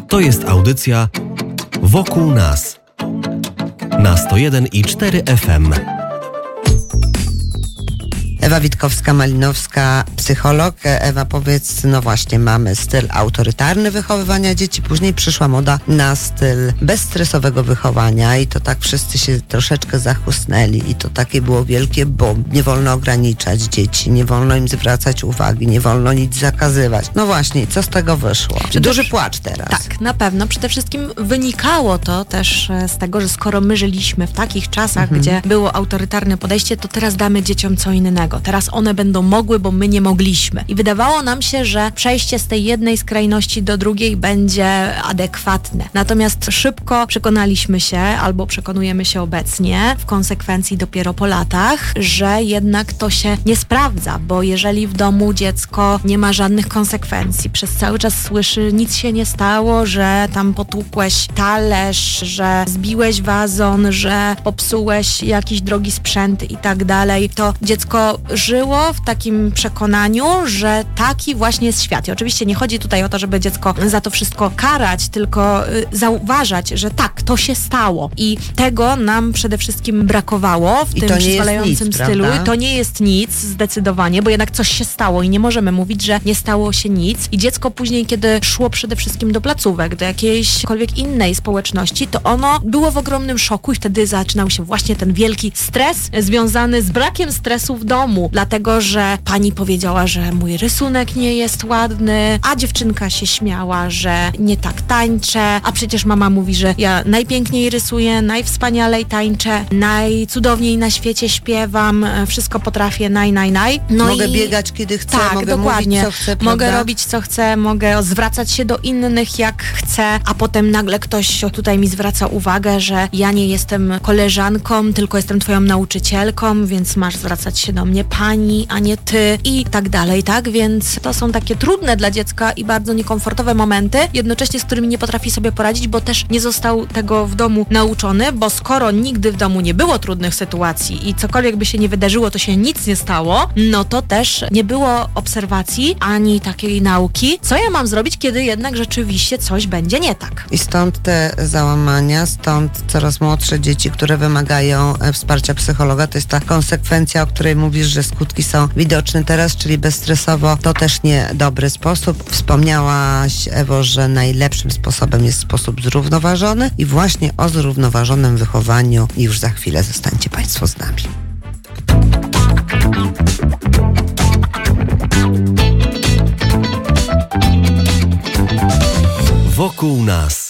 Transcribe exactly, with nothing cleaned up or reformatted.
To jest audycja Wokół nas na sto jeden i cztery F M. Ewa Witkowska-Malinowska, psycholog. Ewa, powiedz, no właśnie, mamy styl autorytarny wychowywania dzieci, później przyszła moda na styl bezstresowego wychowania i to tak wszyscy się troszeczkę zachłysnęli i to takie było wielkie bum. Nie wolno ograniczać dzieci, nie wolno im zwracać uwagi, nie wolno nic zakazywać. No właśnie, co z tego wyszło? Przede Duży wsz- płacz teraz. Tak, na pewno. Przede wszystkim wynikało to też z tego, że skoro my żyliśmy w takich czasach, Mhm. gdzie było autorytarne podejście, to teraz damy dzieciom co innego. Teraz one będą mogły, bo my nie mogliśmy. I wydawało nam się, że przejście z tej jednej skrajności do drugiej będzie adekwatne. Natomiast szybko przekonaliśmy się, albo przekonujemy się obecnie, w konsekwencji dopiero po latach, że jednak to się nie sprawdza, bo jeżeli w domu dziecko nie ma żadnych konsekwencji, przez cały czas słyszy, nic się nie stało, że tam potłukłeś talerz, że zbiłeś wazon, że popsułeś jakiś drogi sprzęt i tak dalej, to dziecko żyło w takim przekonaniu, że taki właśnie jest świat. I oczywiście nie chodzi tutaj o to, żeby dziecko za to wszystko karać, tylko y, zauważać, że tak, to się stało. I tego nam przede wszystkim brakowało w I tym to nie jest przyzwalającym nic, stylu. prawda? To nie jest nic, zdecydowanie, bo jednak coś się stało i nie możemy mówić, że nie stało się nic. I dziecko później, kiedy szło przede wszystkim do placówek, do jakiejśkolwiek innej społeczności, to ono było w ogromnym szoku i wtedy zaczynał się właśnie ten wielki stres związany z brakiem stresu w domu, dlatego, że pani powiedziała, że mój rysunek nie jest ładny, a dziewczynka się śmiała, że nie tak tańczę, a przecież mama mówi, że ja najpiękniej rysuję, najwspanialej tańczę, najcudowniej na świecie śpiewam, wszystko potrafię, naj, naj, naj. No mogę i... biegać kiedy chcę, Tak, mogę dokładnie. mówić co chcę, Mogę prawda? robić co chcę, mogę zwracać się do innych jak chcę, a potem nagle ktoś tutaj mi zwraca uwagę, że ja nie jestem koleżanką, tylko jestem twoją nauczycielką, więc masz zwracać się do mnie pani, a nie ty i tak dalej, tak? Więc to są takie trudne dla dziecka i bardzo niekomfortowe momenty, jednocześnie z którymi nie potrafi sobie poradzić, bo też nie został tego w domu nauczony, bo skoro nigdy w domu nie było trudnych sytuacji i cokolwiek by się nie wydarzyło, to się nic nie stało, no to też nie było obserwacji ani takiej nauki, co ja mam zrobić, kiedy jednak rzeczywiście coś będzie nie tak. I stąd te załamania, stąd coraz młodsze dzieci, które wymagają e, wsparcia psychologa. To jest ta konsekwencja, o której mówisz, że skutki są widoczne teraz, czyli bezstresowo. To też nie dobry sposób. Wspomniałaś, Ewo, że najlepszym sposobem jest sposób zrównoważony i właśnie o zrównoważonym wychowaniu już za chwilę zostańcie Państwo z nami. Wokół nas.